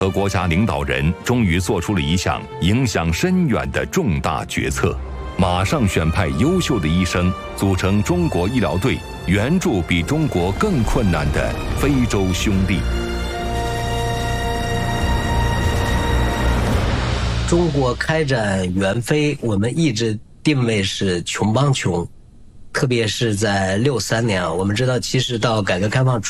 和国家领导人终于做出了一项影响深远的重大决策，马上选派优秀的医生组成中国医疗队，援助比中国更困难的非洲兄弟。 中国开展援非，我们一直定位是穷帮穷，特别是在63年，我们知道其实到改革开放